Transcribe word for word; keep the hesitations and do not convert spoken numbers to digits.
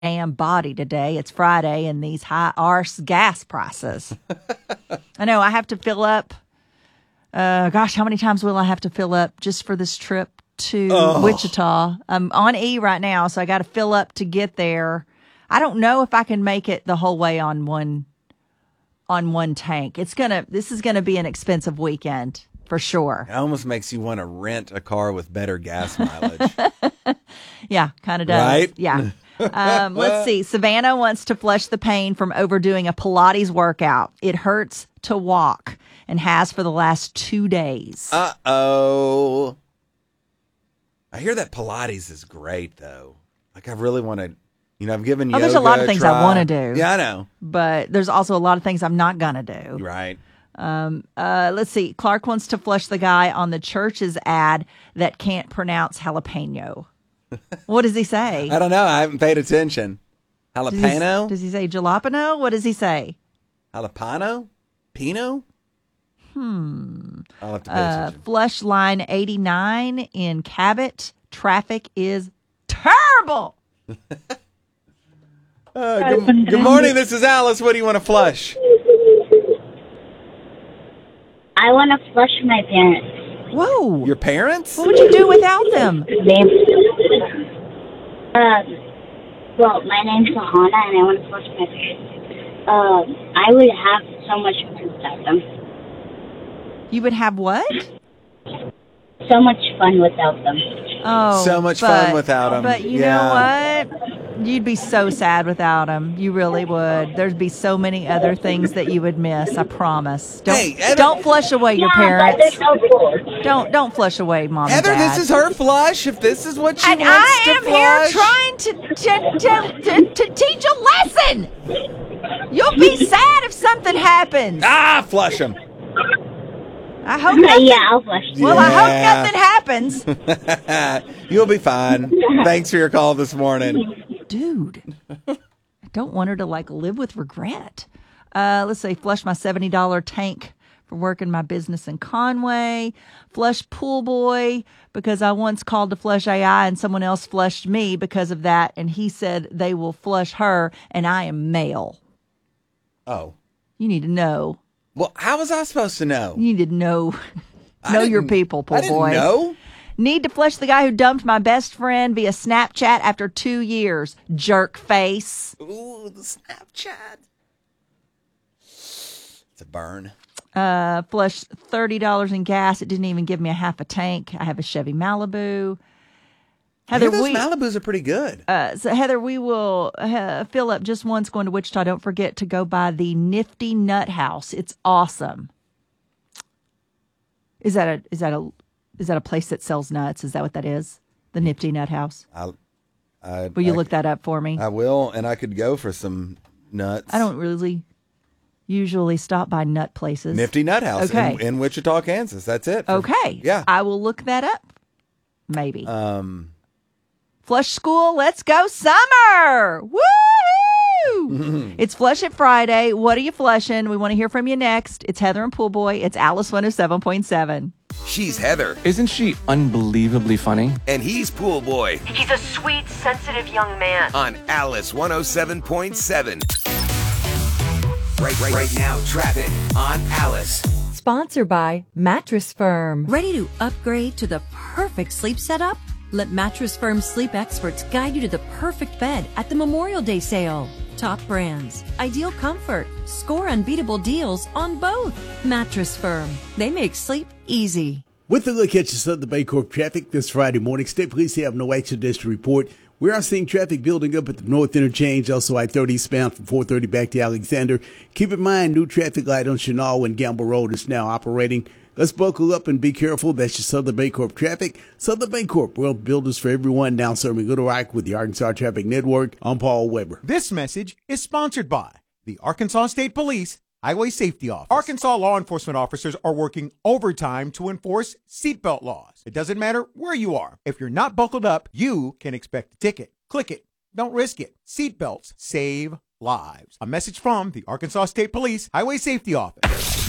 damn body today. It's Friday and these high arse gas prices. I know I have to fill up. Uh, gosh, how many times will I have to fill up just for this trip to oh. Wichita? I'm on E right now, so I got to fill up to get there. I don't know if I can make it the whole way on one on one tank. It's gonna. This is gonna be an expensive weekend for sure. It almost makes you want to rent a car with better gas mileage. Yeah, kind of does. Right? Yeah. Um, let's see. Savannah wants to flush the pain from overdoing a Pilates workout. It hurts to walk and has for the last two days. Uh-oh. I hear that Pilates is great, though. Like, I really want to, you know, I've given oh, yoga there's a lot of things try. I want to do. Yeah, I know. But there's also a lot of things I'm not going to do. Right. Um, uh, let's see. Clark wants to flush the guy on the church's ad that can't pronounce jalapeno. What does he say? I don't know. I haven't paid attention. Jalapeno? Does he, does he say jalapeno? What does he say? Jalapeno? Pino? Hmm. I'll have to pay uh, attention. Flush line eighty-nine in Cabot. Traffic is terrible. uh, good, good morning. This is Alice. What do you want to flush? I want to flush my parents. Whoa. Your parents? What would you do without them? They, um, well, my name's Sahana, and I want to flush my parents. Um, I would have so much fun without them. You would have what? So much fun without them. Oh, so much but, fun without them. But you yeah. know what? You'd be so sad without them. You really would. There'd be so many other things that you would miss. I promise. Don't hey, Heather, don't flush away your yeah, parents. So cool. Don't don't flush away mom Heather, and dad. this is her flush. If this is what she and wants I to am flush. here trying to to, to to to teach a lesson. You'll be sad if something happens. Ah, flush them. I hope nothing, yeah, I'll flush. Well, yeah. I hope nothing happens. You'll be fine. Thanks for your call this morning. Dude, I don't want her to like live with regret. Uh, let's say flush my seventy dollars tank for working my business in Conway. Flush pool boy because I once called to flush A I and someone else flushed me because of that. And he said they will flush her and I am male. Oh. You need to know. Well, how was I supposed to know? You need to know, know your people, pool I didn't boy. know. Need to flush the guy who dumped my best friend via Snapchat after two years. Jerk face. Ooh, the Snapchat. It's a burn. Uh, flush thirty dollars in gas. It didn't even give me a half a tank. I have a Chevy Malibu. Heather, those we, Malibus are pretty good. Uh, so Heather, we will uh, fill up just once going to Wichita. Don't forget to go by the Nifty Nut House. It's awesome. Is that a is that a is that a place that sells nuts? Is that what that is? The Nifty Nut House. I, I, will you I, look that up for me? I will, and I could go for some nuts. I don't really usually stop by nut places. Nifty Nut House okay. in, in Wichita, Kansas. That's it. For, okay. Yeah. I will look that up. Maybe. Um. Flush school, let's go summer! Woo! It's Flush It Friday. What are you flushing? We want to hear from you next. It's Heather and Pool Boy. It's Alice one oh seven point seven. She's Heather. Isn't she unbelievably funny? And he's Pool Boy. He's a sweet, sensitive young man. On Alice one oh seven point seven. Right, right, right now, traffic on Alice. Sponsored by Mattress Firm. Ready to upgrade to the perfect sleep setup? Let Mattress Firm's sleep experts guide you to the perfect bed at the Memorial Day sale. Top brands, ideal comfort, score unbeatable deals on both. Mattress Firm. They make sleep easy. With a look at your Southern Bancorp traffic this Friday morning, State Police have no accidents to report. We are seeing traffic building up at the North Interchange, also I thirty eastbound from four thirty back to Alexander. Keep in mind, new traffic light on Chenal and Gamble Road is now operating. Let's buckle up and be careful. That's your Southern Bancorp traffic. Southern Bancorp, world builders for everyone, now serving Little Rock with the Arkansas Traffic Network. I'm Paul Weber. This message is sponsored by the Arkansas State Police Highway Safety Office. Arkansas law enforcement officers are working overtime to enforce seatbelt laws. It doesn't matter where you are. If you're not buckled up, you can expect a ticket. Click it. Don't risk it. Seatbelts save lives. A message from the Arkansas State Police Highway Safety Office.